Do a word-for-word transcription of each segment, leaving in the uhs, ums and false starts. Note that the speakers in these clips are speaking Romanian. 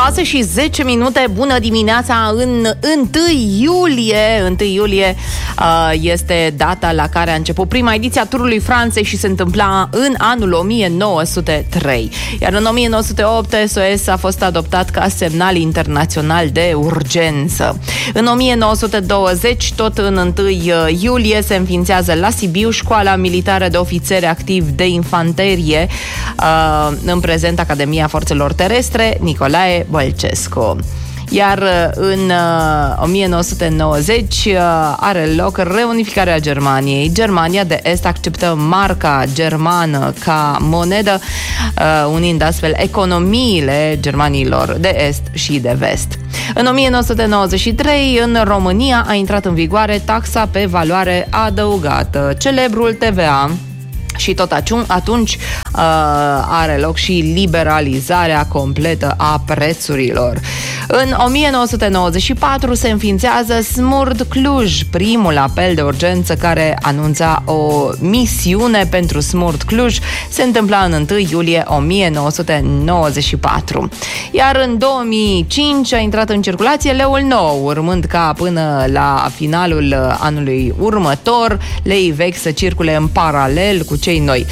șase și zece minute, bună dimineața în întâi iulie. întâi iulie uh, este data la care a început prima ediție a Turului Franței și se întâmpla în anul o mie nouă sute trei. Iar în o mie nouă sute opt S O S a fost adoptat ca semnal internațional de urgență. În o mie nouă sute douăzeci, tot în întâi iulie, se înființează la Sibiu Școala Militară de Ofițeri Activi de Infanterie, uh, în prezent Academia Forțelor Terestre Nicolae Bălcescu. Iar în uh, o mie nouă sute nouăzeci uh, are loc reunificarea Germaniei. Germania de Est acceptă marca germană ca monedă, uh, unind astfel economiile Germaniilor de Est și de Vest. În o mie nouă sute nouăzeci și trei, în România, a intrat în vigoare taxa pe valoare adăugată, celebrul T V A. Și tot atunci uh, are loc și liberalizarea completă a prețurilor. În o mie nouă sute nouăzeci și patru se înființează Smurd Cluj, primul apel de urgență care anunța o misiune pentru Smurd Cluj. Se întâmpla în întâi iulie o mie nouă sute nouăzeci și patru. Iar în două mii cinci a intrat în circulație leul nou, urmând ca până la finalul anului următor leii vechi să circule în paralel cu cei noi.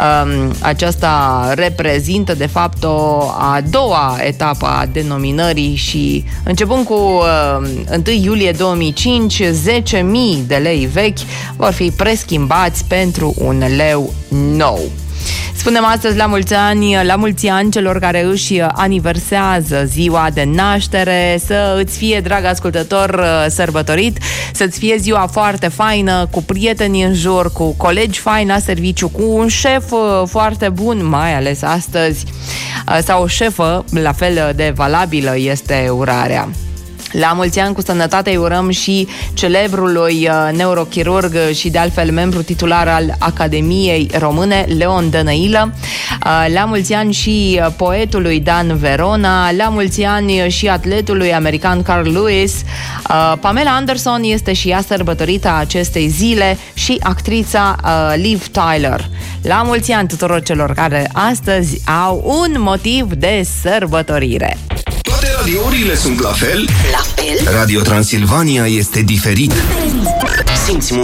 Aceasta reprezintă de fapt o a doua etapă a denominării și începând cu întâi iulie două mii cinci, zece mii de lei vechi vor fi preschimbați pentru un leu nou. Spunem astăzi la mulți ani, la mulți ani celor care își aniversează ziua de naștere, să îți fie, drag ascultător, sărbătorit, să-ți fie ziua foarte faină, cu prieteni în jur, cu colegi faini la serviciu, cu un șef foarte bun, mai ales astăzi, sau o șefă la fel de valabilă este urarea. La mulți ani cu sănătate îi urăm și celebrului uh, neurochirurg și de altfel membru titular al Academiei Române, Leon Dănăilă. Uh, la mulți ani și poetului Dan Verona, la mulți ani și atletului american Carl Lewis. Uh, Pamela Anderson este și ea sărbătorită acestei zile și actrița uh, Liv Tyler. La mulți ani tuturor celor care astăzi au un motiv de sărbătorire. Toate radiourile sunt la fel? La fel? Radio Transilvania este diferit. Simți